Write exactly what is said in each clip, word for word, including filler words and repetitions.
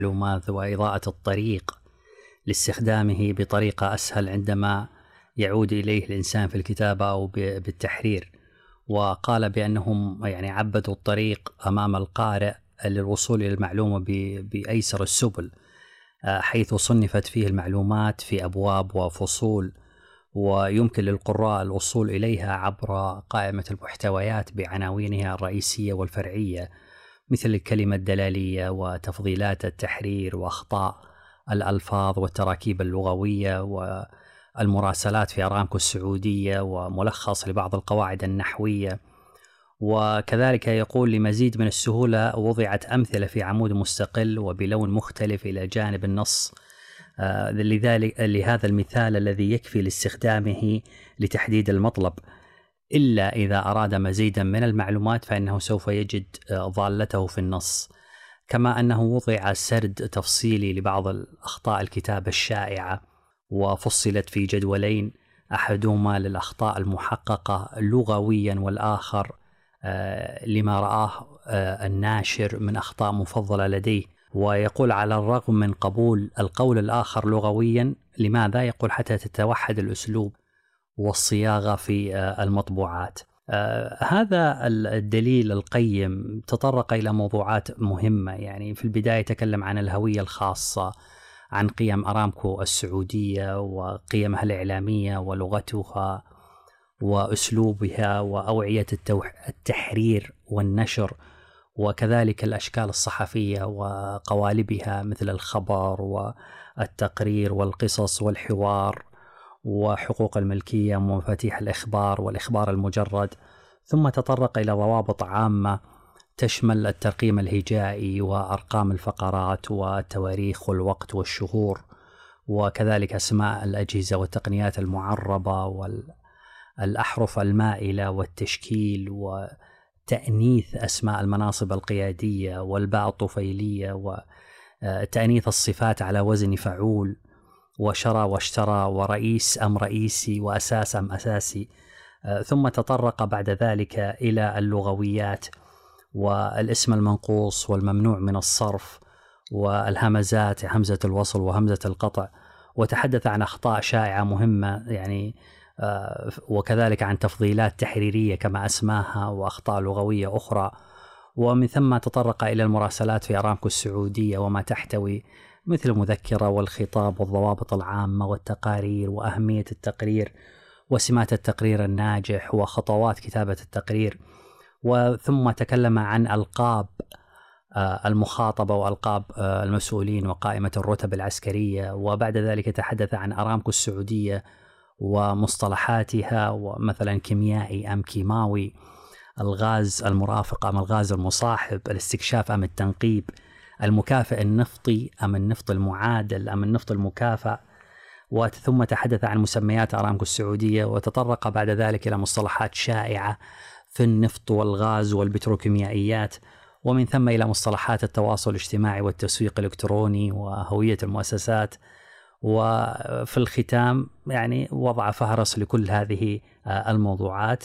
المعلومات وإضاءة الطريق لاستخدامه بطريقة أسهل عندما يعود إليه الإنسان في الكتابة أو بالتحرير. وقال بأنهم يعني عبدوا الطريق أمام القارئ للوصول إلى المعلومة بأيسر السبل، حيث صنفت فيه المعلومات في أبواب وفصول، ويمكن للقراء الوصول إليها عبر قائمة المحتويات بعناوينها الرئيسية والفرعية، مثل الكلمة الدلالية وتفضيلات التحرير وأخطاء الألفاظ والتراكيب اللغوية والمراسلات في أرامكو السعودية وملخص لبعض القواعد النحوية. وكذلك يقول لمزيد من السهولة وضعت أمثلة في عمود مستقل وبلون مختلف إلى جانب النص، آه لذلك لهذا المثال الذي يكفي لاستخدامه لتحديد المطلب، إلا إذا أراد مزيدا من المعلومات فإنه سوف يجد آه ضالته في النص. كما أنه وضع سرد تفصيلي لبعض الأخطاء الكتابة الشائعة، وفصلت في جدولين، أحدهما للأخطاء المحققة لغويا والآخر آه لما رآه آه الناشر من أخطاء مفضلة لديه. ويقول على الرغم من قبول القول الآخر لغويا، لماذا؟ يقول حتى تتوحد الأسلوب والصياغة في آه المطبوعات. آه هذا الدليل القيم تطرق إلى موضوعات مهمة. يعني في البداية تكلم عن الهوية الخاصة، عن قيم أرامكو السعودية وقيمها الإعلامية ولغتها وأسلوبها وأوعية التحرير والنشر، وكذلك الأشكال الصحفية وقوالبها مثل الخبر والتقرير والقصص والحوار وحقوق الملكية ومفاتيح الإخبار والإخبار المجرد. ثم تطرق إلى ضوابط عامة تشمل الترقيم الهجائي وأرقام الفقرات والتواريخ والوقت والشهور، وكذلك أسماء الأجهزة والتقنيات المعربة والأحرف المائلة والتشكيل وتأنيث أسماء المناصب القيادية والباء الطفيلية وتأنيث الصفات على وزن فعول، وشرى واشترى ورئيس أم رئيسي وأساس أم أساسي. ثم تطرق بعد ذلك إلى اللغويات والاسم المنقوص والممنوع من الصرف والهمزات، همزة الوصل وهمزة القطع، وتحدث عن أخطاء شائعة مهمة يعني وكذلك عن تفضيلات تحريرية كما أسماها وأخطاء لغوية أخرى. ومن ثم تطرق إلى المراسلات في أرامكو السعودية وما تحتوي، مثل المذكرة والخطاب والضوابط العامة والتقارير وأهمية التقرير وسمات التقرير الناجح وخطوات كتابة التقرير. وثم تكلم عن ألقاب المخاطبة وألقاب المسؤولين وقائمة الرتب العسكرية. وبعد ذلك تحدث عن أرامكو السعودية ومصطلحاتها، ومثلا كيميائي أم كيماوي، الغاز المرافق أم الغاز المصاحب، الاستكشاف أم التنقيب، المكافئ النفطي أم النفط المعادل أم النفط المكافئ. وثم تحدث عن مسميات أرامكو السعودية، وتطرق بعد ذلك إلى مصطلحات شائعة في النفط والغاز والبتروكيميائيات، ومن ثم إلى مصطلحات التواصل الاجتماعي والتسويق الإلكتروني وهوية المؤسسات. وفي الختام يعني وضع فهرس لكل هذه الموضوعات،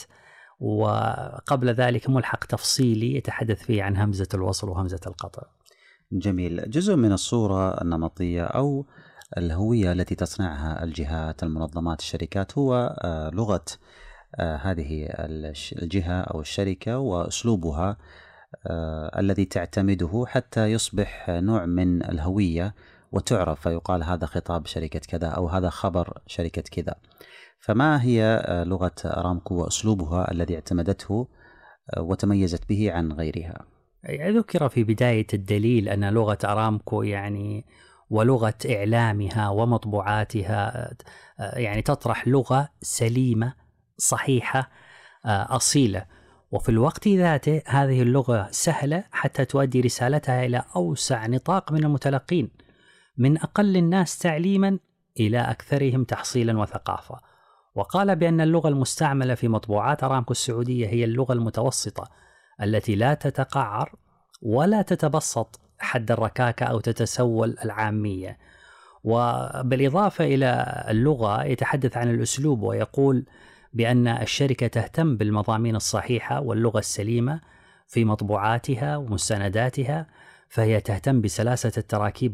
وقبل ذلك ملحق تفصيلي يتحدث فيه عن همزة الوصل وهمزة القطع. جميل. جزء من الصورة النمطية أو الهوية التي تصنعها الجهات، المنظمات، الشركات هو لغة هذه الجهة أو الشركة وأسلوبها الذي تعتمده حتى يصبح نوع من الهوية وتعرف، فيقال هذا خطاب شركة كذا أو هذا خبر شركة كذا. فما هي لغة أرامكو وأسلوبها الذي اعتمدته وتميزت به عن غيرها؟ ذكر في بداية الدليل أن لغة أرامكو يعني ولغة إعلامها ومطبوعاتها يعني تطرح لغة سليمة صحيحة أصيلة، وفي الوقت ذاته هذه اللغة سهلة حتى تؤدي رسالتها إلى أوسع نطاق من المتلقين، من أقل الناس تعليما إلى أكثرهم تحصيلا وثقافة. وقال بأن اللغة المستعملة في مطبوعات أرامكو السعودية هي اللغة المتوسطة التي لا تتقعر ولا تتبسط حد الركاكة أو تتسول العامية. وبالإضافة إلى اللغة يتحدث عن الأسلوب، ويقول بأن الشركة تهتم بالمضامين الصحيحة واللغة السليمة في مطبوعاتها ومستنداتها، فهي تهتم بسلاسة التراكيب